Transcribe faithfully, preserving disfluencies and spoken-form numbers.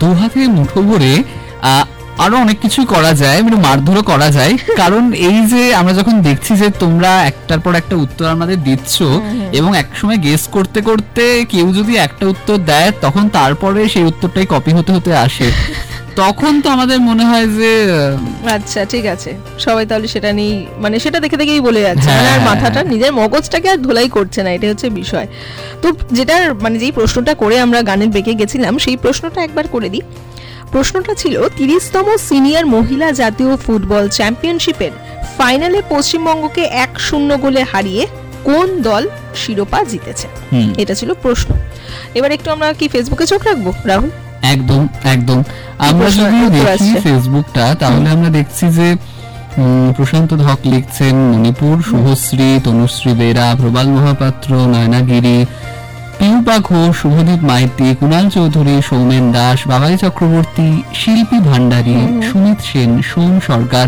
দু হাতে মুঠো ভরে আরো অনেক কিছু করা যায়, মানে মারধরও করা যায়। কারণ এই যে আমরা যখন দেখছি যে তোমরা একটার পর একটা উত্তর আমাদের দিচ্ছ এবং একসময় গেস করতে করতে কেউ যদি একটা উত্তর দেয় তখন তারপরে সেই উত্তরটাই কপি হতে হতে আসে, তখন তো আমাদের মনে হয় যে আচ্ছা ঠিক আছে, সবাই তাহলে সেটা নিয়ে মানে সেটা দেখে দেখেই বলে যাচ্ছে, আর মাথাটা নিজের মগজটাকে আর ধোলাই করছে না, এটা হচ্ছে বিষয়। তো যেটার মানে যেই প্রশ্নটা করে আমরা গানের বেঁকে গেছিলাম সেই প্রশ্নটা একবার করে দিই। প্রশ্নটা ছিল তিরিশতম সিনিয়র মহিলা জাতীয় ফুটবল চ্যাম্পিয়নশিপের ফাইনালে পশ্চিমবঙ্গকে এক শূন্য গোলে হারিয়ে কোন দল শিরোপা জিতেছে, এটা ছিল প্রশ্ন। এবার একটু আমরা কি ফেসবুকে চোখ রাখবো রাহুল? একদম একদম। আমরা যদি দেখি ফেসবুকটা তাহলে আমরা দেখছি যে প্রশান্ত ধক লিখছেন মণিপুর, শুভশ্রী, তনুশ্রী বেরা, প্রবাল মহাপাত্র, নয়নাগিরি, পিউপা ঘোষ, শুভদীপ মাইতি, কুণাল চৌধুরী, সৌমেন দাস, বাবাই চক্রবর্তী, শিল্পী ভান্ডারী, সুমিত সেন, সোম সরকার,